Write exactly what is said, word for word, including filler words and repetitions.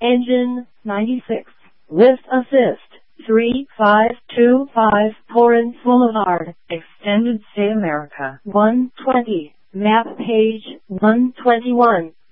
Engine ninety-six. Lift assist three five two five. Torrance Boulevard, Extended Stay America one twenty. Map page one twenty-one.